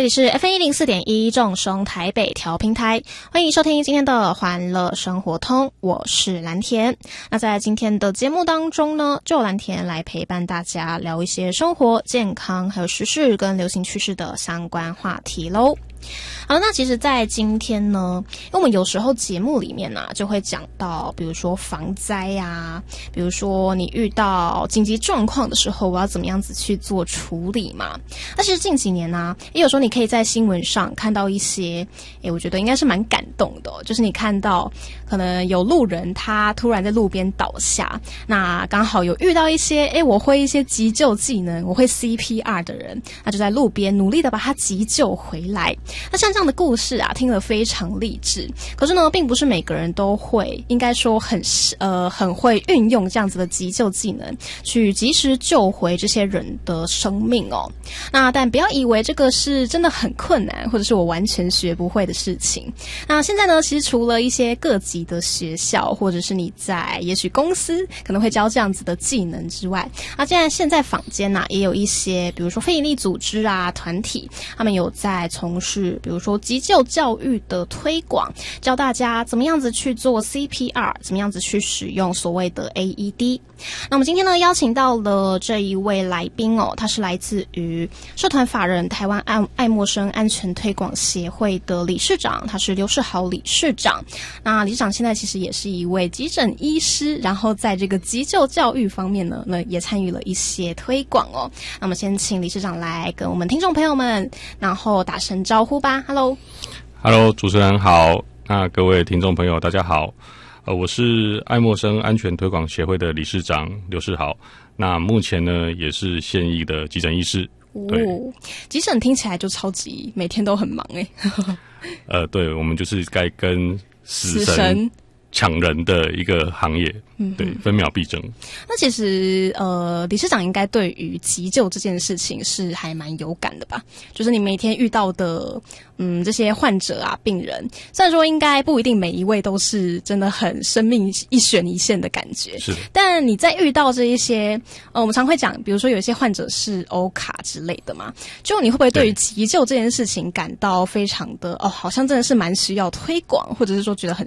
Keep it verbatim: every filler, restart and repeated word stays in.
这里是 F M 一零四点一众生台北调频台，欢迎收听今天的欢乐生活通，我是蓝田。那在今天的节目当中呢，就由蓝田来陪伴大家聊一些生活、健康还有时事跟流行趋势的相关话题咯。好，那其实在今天呢，因为我们有时候节目里面啊就会讲到比如说防灾啊，比如说你遇到紧急状况的时候我要怎么样子去做处理嘛。但是近几年啊，也有时候你可以在新闻上看到一些诶我觉得应该是蛮感动的、哦、就是你看到可能有路人他突然在路边倒下，那刚好有遇到一些诶我会一些急救技能，我会 C P R 的人，那就在路边努力的把他急救回来。那像这样的故事啊，听了非常励志。可是呢，并不是每个人都会，应该说很呃很会运用这样子的急救技能，去及时救回这些人的生命哦。那但不要以为这个是真的很困难，或者是我完全学不会的事情。那现在呢，其实除了一些各级的学校，或者是你在也许公司可能会教这样子的技能之外，那现在现在坊间啊，也有一些比如说非营利组织啊团体，他们有在从事比如说急救教育的推广，教大家怎么样子去做 C P R， 怎么样子去使用所谓的 A E D。 那我们今天呢邀请到了这一位来宾哦，他是来自于社团法人台湾爱爱默生安全推广协会的理事长，他是刘世豪理事长。那理事长现在其实也是一位急诊医师，然后在这个急救教育方面呢，那也参与了一些推广哦。那我们先请理事长来跟我们听众朋友们然后打声招呼吧。 Hello Hello， 主持人好，那各位听众朋友大家好，呃，我是爱默生安全推广协会的理事长刘世豪，那目前呢也是现役的急诊医师。对、 哦、急诊听起来就超级每天都很忙耶呃，对，我们就是该跟死神抢人的一个行业，嗯，对，分秒必争。 那其实呃，理事长应该对于急救这件事情是还蛮有感的吧？就是你每天遇到的嗯这些患者啊病人，虽然说应该不一定每一位都是真的很生命一悬一线的感觉， 是， 但你在遇到这一些呃我们常会讲，比如说有一些患者是欧卡之类的嘛，就你会不会对于急救这件事情感到非常的哦，好像真的是蛮需要推广，或者是说觉得很